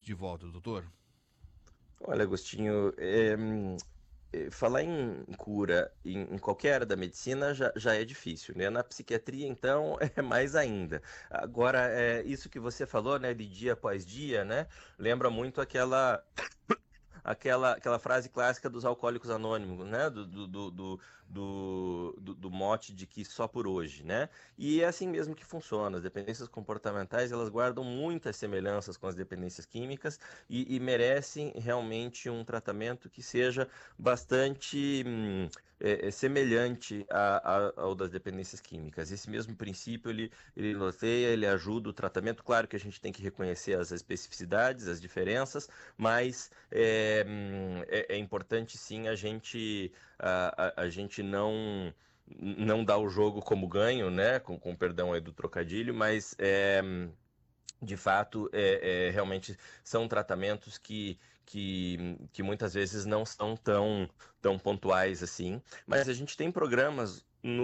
de volta, doutor? Olha, Agostinho, falar em cura em qualquer área da medicina já é difícil, né? Na psiquiatria, então, é mais ainda. Agora, isso que você falou, né, de dia após dia, né, lembra muito aquela frase clássica dos alcoólicos anônimos, né? Do mote de que só por hoje, né? E é assim mesmo que funciona. As dependências comportamentais, elas guardam muitas semelhanças com as dependências químicas e merecem realmente um tratamento que seja bastante semelhante ao das dependências químicas. Esse mesmo princípio, ele norteia, ele ajuda o tratamento. Claro que a gente tem que reconhecer as especificidades, as diferenças, mas é importante sim a gente não dar o jogo como ganho, né? Com perdão aí do trocadilho, mas de fato realmente são tratamentos que muitas vezes não são tão pontuais assim. Mas a gente tem programas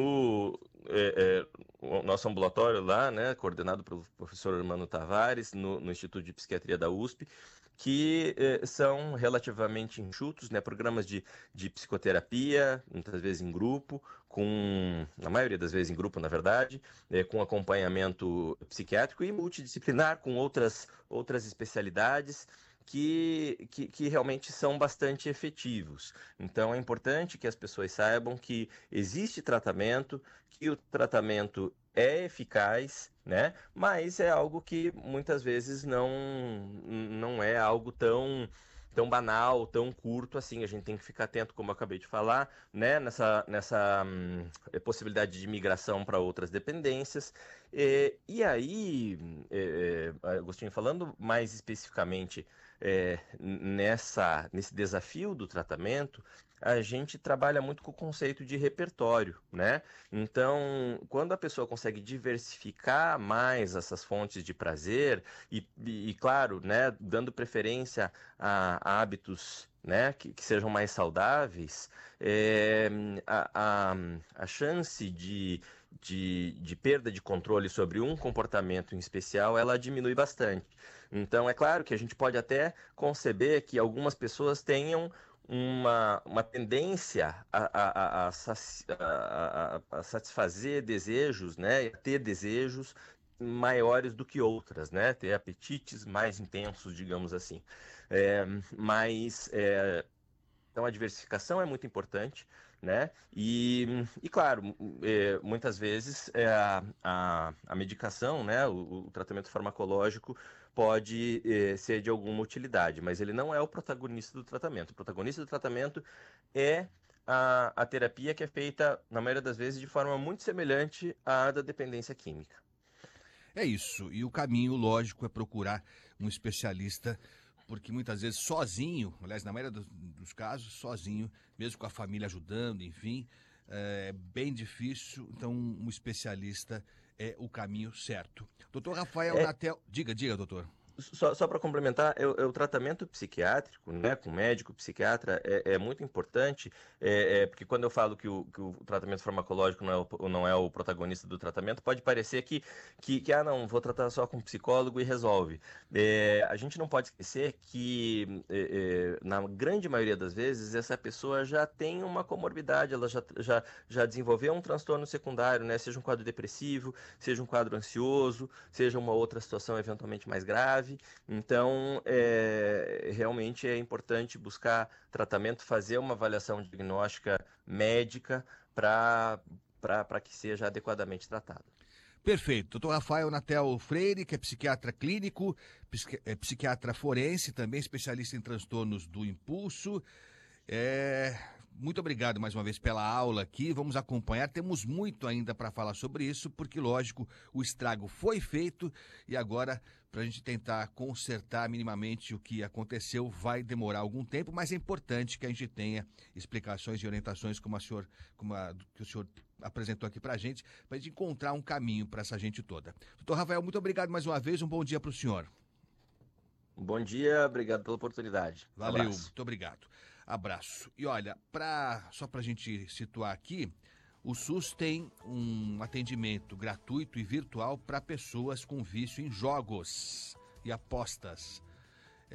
o nosso ambulatório lá, né, coordenado pelo professor Hermano Tavares, no Instituto de Psiquiatria da USP, que são relativamente enxutos, né, programas de psicoterapia, muitas vezes em grupo, na maioria das vezes em grupo, na verdade, com acompanhamento psiquiátrico e multidisciplinar, com outras especialidades. Que realmente são bastante efetivos. Então, é importante que as pessoas saibam que existe tratamento, que o tratamento é eficaz, né? Mas é algo que muitas vezes não é algo tão banal, tão curto assim. A gente tem que ficar atento, como eu acabei de falar, né? Nessa possibilidade de migração para outras dependências. E aí, Agostinho, falando mais especificamente nesse desafio do tratamento, a gente trabalha muito com o conceito de repertório, né? Então, quando a pessoa consegue diversificar mais essas fontes de prazer claro, né, dando preferência a hábitos, né, que sejam mais saudáveis, é, a, a, a chance de perda de controle sobre um comportamento em especial, ela diminui bastante. Então, é claro que a gente pode até conceber que algumas pessoas tenham uma tendência a satisfazer desejos, né, a ter desejos maiores do que outras, né, ter apetites mais intensos, digamos assim. É, mas então a diversificação é muito importante, né? E claro, muitas vezes a medicação, né, o tratamento farmacológico pode ser de alguma utilidade, mas ele não é o protagonista do tratamento. O protagonista do tratamento é a terapia que é feita, na maioria das vezes, de forma muito semelhante à da dependência química. É isso. E o caminho lógico é procurar um especialista, porque muitas vezes sozinho, aliás, na maioria dos casos, sozinho, mesmo com a família ajudando, enfim, é bem difícil. Então, um especialista é o caminho certo. Doutor Rafael É, Natel. Diga, doutor. Só para complementar, o tratamento psiquiátrico, né, com médico, psiquiatra, é muito importante, porque quando eu falo que o tratamento farmacológico não é o protagonista do tratamento, pode parecer que não, vou tratar só com psicólogo e resolve. A gente não pode esquecer que, na grande maioria das vezes, essa pessoa já tem uma comorbidade, ela já desenvolveu um transtorno secundário, né, seja um quadro depressivo, seja um quadro ansioso, seja uma outra situação eventualmente mais grave. Então, realmente é importante buscar tratamento, fazer uma avaliação diagnóstica médica para que seja adequadamente tratado. Perfeito. Doutor Rafael Natel Freire, que é psiquiatra clínico, psiquiatra forense, também especialista em transtornos do impulso. Muito obrigado mais uma vez pela aula aqui. Vamos acompanhar. Temos muito ainda para falar sobre isso, porque, lógico, o estrago foi feito e agora, para a gente tentar consertar minimamente o que aconteceu, vai demorar algum tempo, mas é importante que a gente tenha explicações e orientações como a que o senhor apresentou aqui para a gente encontrar um caminho para essa gente toda. Doutor Rafael, muito obrigado mais uma vez. Um bom dia para o senhor. Bom dia, obrigado pela oportunidade. Valeu, Abraço. muito obrigado. Abraço. E olha, só para a gente situar aqui, o SUS tem um atendimento gratuito e virtual para pessoas com vício em jogos e apostas.